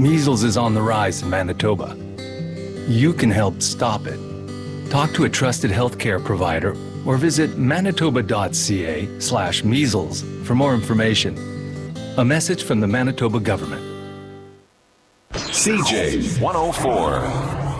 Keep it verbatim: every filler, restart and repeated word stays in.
Measles is on the rise in Manitoba. You can help stop it. Talk to a trusted healthcare provider or visit manitoba.ca slash measles for more information. A message from the Manitoba government. C J one oh four.